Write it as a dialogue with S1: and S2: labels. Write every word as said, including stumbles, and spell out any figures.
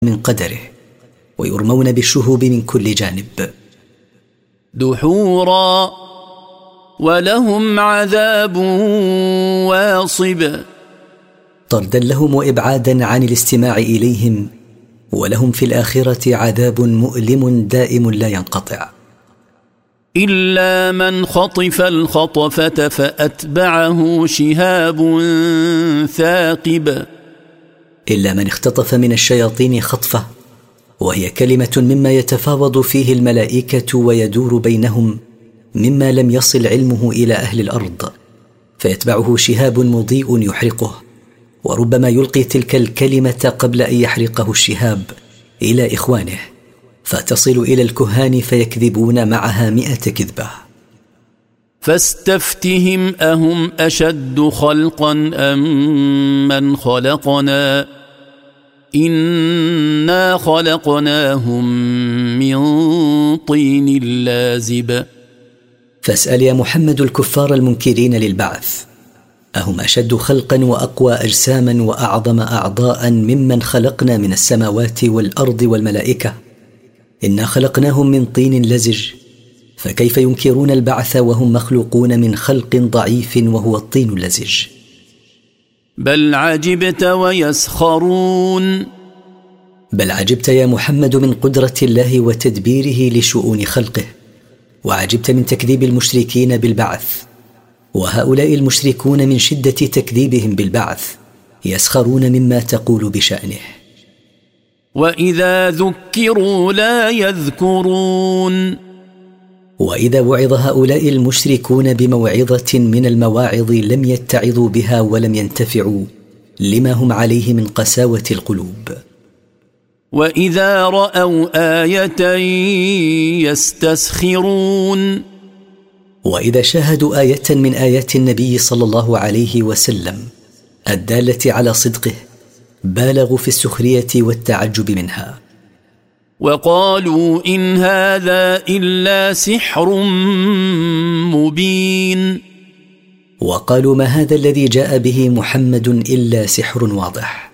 S1: من قدره، ويرمون بالشهوب من كل جانب
S2: دحورا ولهم عذاب واصب.
S1: طردا لهم وإبعادا عن الاستماع إليهم، ولهم في الآخرة عذاب مؤلم دائم لا ينقطع.
S2: إلا من خطف الخطفة فأتبعه شهاب ثاقب.
S1: إلا من اختطف من الشياطين خطفة، وهي كلمة مما يتفاوض فيه الملائكة ويدور بينهم مما لم يصل علمه إلى أهل الأرض، فيتبعه شهاب مضيء يحرقه، وربما يلقي تلك الكلمة قبل أن يحرقه الشهاب إلى إخوانه، فتصل إلى الكهان فيكذبون معها مئة كذبة.
S2: فاستفتهم أهم أشد خلقا أم من خلقنا إنا خلقناهم من طين لازب.
S1: فاسأل يا محمد الكفار المنكرين للبعث، أهم أشد خلقا وأقوى أجساما وأعظم أعضاء ممن خلقنا من السماوات والأرض والملائكة؟ إنا خلقناهم من طين لزج، فكيف ينكرون البعث وهم مخلوقون من خلق ضعيف وهو الطين اللزج؟
S2: بل عجبت ويسخرون.
S1: بل عجبت يا محمد من قدرة الله وتدبيره لشؤون خلقه، وعجبت من تكذيب المشركين بالبعث، وهؤلاء المشركون من شدة تكذيبهم بالبعث يسخرون مما تقول بشأنه.
S2: وإذا ذكروا لا يذكرون.
S1: وإذا وعظ هؤلاء المشركون بموعظة من المواعظ لم يتعظوا بها ولم ينتفعوا لما هم عليه من قساوة القلوب.
S2: وإذا رأوا آية يستسخرون.
S1: وإذا شاهدوا آية من آيات النبي صلى الله عليه وسلم الدالة على صدقه بالغوا في السخرية والتعجب منها.
S2: وقالوا إن هذا إلا سحر مبين.
S1: وقالوا ما هذا الذي جاء به محمد إلا سحر واضح.